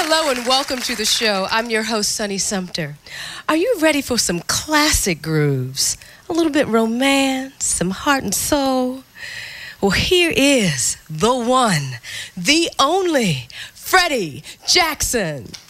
Hello and welcome to the show. I'm your host, Sunny Sumter. Are you ready for some classic grooves? A little bit romance, some heart and soul? Well, here is the one, the only, Freddie Jackson.